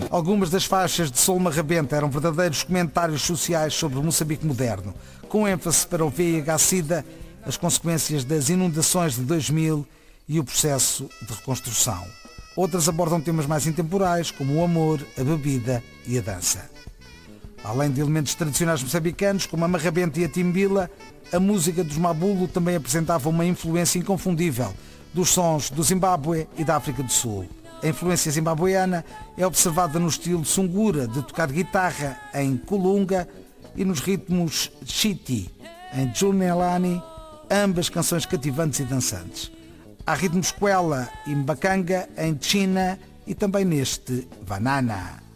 Algumas das faixas de Solma Rabenta eram verdadeiros comentários sociais sobre o Moçambique moderno, com ênfase para o VIH-Sida, as consequências das inundações de 2000 e o processo de reconstrução. Outras abordam temas mais intemporais, como o amor, a bebida e a dança. Além de elementos tradicionais moçambicanos, como a marrabenta e a timbila, a música dos Mabulo também apresentava uma influência inconfundível dos sons do Zimbábue e da África do Sul. A influência zimbabueana é observada no estilo sungura de tocar guitarra em kulunga e nos ritmos chiti em Junelani, ambas canções cativantes e dançantes. Há ritmos Kwela e Mbakanga em China e também neste Banana.